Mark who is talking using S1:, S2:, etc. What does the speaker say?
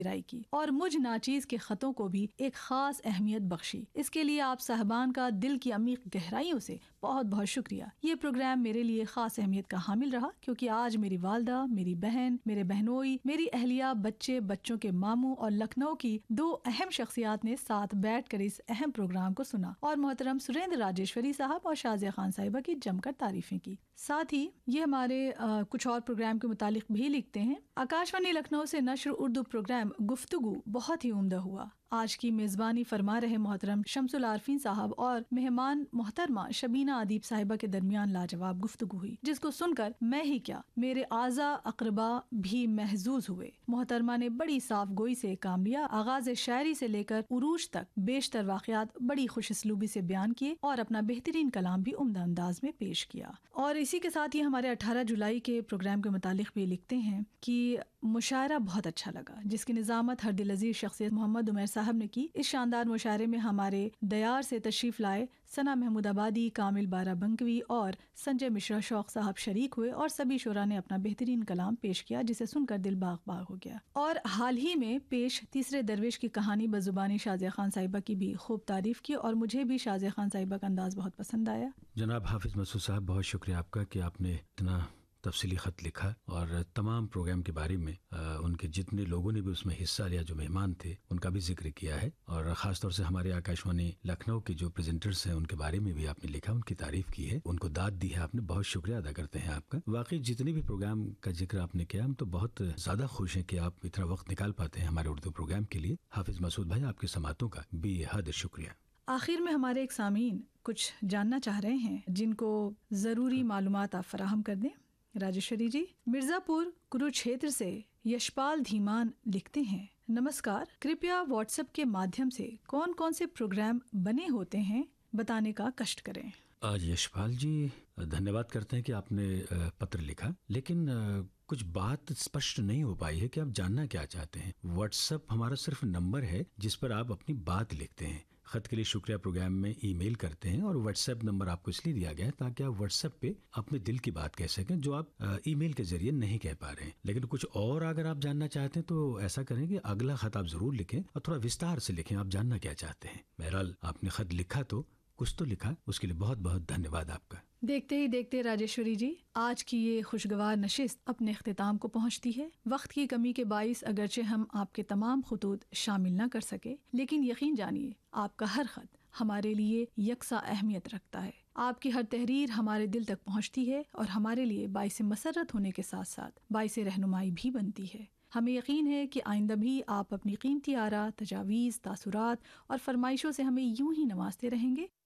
S1: राय की और मुझ नाचीज के खतों को भी एक खास अहमियत बख्शी। इसके लिए आप साहबान का दिल की अमीक गहराइयों से बहुत बहुत शुक्रिया। ये प्रोग्राम मेरे लिए खास अहमियत का हामिल रहा क्योंकि आज मेरी वालदा, मेरी बहन, मेरे बहनोई, मेरी अहलिया, बच्चे, बच्चों के मामू और लखनऊ की 2 अहम शख्सियात ने साथ बैठकर इस अहम प्रोग्राम को सुना और मोहतरम सुरेंद्र राजेश्वरी साहब और शाजिया खान साहिबा की जमकर तारीफें की। साथ ही ये हमारे कुछ और प्रोग्राम के मुतालिक भी लिखते हैं। आकाशवाणी लखनऊ से नश्र उर्दू प्रोग्राम गुफ्तगू बहुत ही उम्दा हुआ। आज की मेजबानी फरमा रहे मोहतरम शमसुल आरफीन साहब और मेहमान मोहतरमा शबीना अदीब साहिबा के दरमियान लाजवाब गुफ्तगू हुई, जिसको सुनकर मैं ही क्या मेरे आज़ा अक़रबा भी महजूज हुए। मोहतरमा ने बड़ी साफ गोई से काम लिया। आगाज शायरी से लेकर उरूज तक बेशतर वाक़यात बड़ी खुशस्लूबी से बयान किए और अपना बेहतरीन कलाम भी उम्दा अंदाज में पेश किया। और इसी के साथ ही हमारे 18 जुलाई के प्रोग्राम के मुतालिक भी लिखते हैं कि मुशायरा बहुत अच्छा लगा, जिसकी निज़ामत हर दिल अज़ीज़ शख्सियत मोहम्मद उमर साहब ने की। इस शानदार मुशायरे में हमारे दयार से तशरीफ़ लाए सना महमूदाबादी, कामिल बाराबंकवी और संजय मिश्रा शौक साहब शरीक हुए और सभी शोरा ने अपना बेहतरीन कलाम पेश किया, जिसे सुनकर दिल बाग बाग हो गया। और हाल ही में पेश तीसरे दरवेश की कहानी बज़ुबानी शाजिया खान साहिबा की भी खूब तारीफ की और मुझे भी शाजिया खान साहिबा का अंदाज बहुत पसंद आया।
S2: जनाब हाफिज मसूद साहब, बहुत शुक्रिया आपका कि आपने इतना तफसीली ख़त लिखा और तमाम प्रोग्राम के बारे में उनके जितने लोगों ने भी उसमें हिस्सा लिया, जो मेहमान थे, उनका भी जिक्र किया है और ख़ास तौर से हमारे आकाशवाणी लखनऊ के जो प्रेजेंटर्स हैं उनके बारे में भी आपने लिखा, उनकी तारीफ़ की है, उनको दाद दी है आपने। बहुत शुक्रिया अदा करते हैं आपका। वाकई जितने भी प्रोग्राम का जिक्र आपने किया, हम तो बहुत ज़्यादा खुश हैं कि आप इतना वक्त निकाल पाते हैं हमारे उर्दू प्रोग्राम के लिए। हाफिज मसूद भाई, आपकी समातों का बेहद शुक्रिया।
S1: आखिर में हमारे एक सामीन कुछ जानना चाह रहे हैं, जिनको ज़रूरी मालूमात आप फराहम कर दें। राजेश्वरी जी, मिर्जापुर कुरुक्षेत्र से यशपाल धीमान लिखते हैं, नमस्कार, कृपया व्हाट्सएप के माध्यम से कौन कौन से प्रोग्राम बने होते हैं बताने का कष्ट करें।
S2: आज यशपाल जी, धन्यवाद करते हैं कि आपने पत्र लिखा, लेकिन कुछ बात स्पष्ट नहीं हो पाई है कि आप जानना क्या चाहते हैं। व्हाट्सएप हमारा सिर्फ नंबर है जिस पर आप अपनी बात लिखते हैं। खत के लिए शुक्रिया, प्रोग्राम में ईमेल करते हैं और व्हाट्सएप नंबर आपको इसलिए दिया गया है ताकि आप व्हाट्सएप पे अपने दिल की बात कह सकें, जो आप ईमेल के जरिए नहीं कह पा रहे हैं। लेकिन कुछ और अगर आप जानना चाहते हैं तो ऐसा करें कि अगला खत आप जरूर लिखें और थोड़ा विस्तार से लिखें, आप जानना क्या चाहते हैं। बहरहाल आपने खत लिखा तो कुछ तो लिखा, उसके लिए बहुत बहुत धन्यवाद आपका।
S1: देखते ही देखते राजेश्वरी जी, आज की ये खुशगवार नशिस्त अपने इख्तिताम को पहुंचती है। वक्त की कमी के बाइस अगरचे हम आपके तमाम खुतूत शामिल न कर सके, लेकिन यकीन जानिए आपका हर खत हमारे लिए यकसा अहमियत रखता है। आपकी हर तहरीर हमारे दिल तक पहुंचती है और हमारे लिए बाइस मसरत होने के साथ साथ बाइस रहनुमाई भी बनती है। हमें यकीन है कि आइंदा भी आप अपनी कीमती आरा, तजावीज़, तासुरात और फरमाइशों से हमें यूं ही नवाजते रहेंगे।